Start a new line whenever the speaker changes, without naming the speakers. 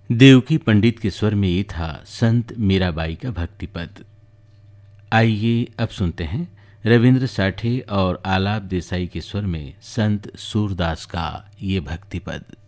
देवकी पंडित के स्वर में ये था संत मीराबाई का भक्ति पद। आइए अब सुनते हैं रविंद्र साठे और आलाप देसाई के स्वर में संत सूरदास का ये भक्ति पद।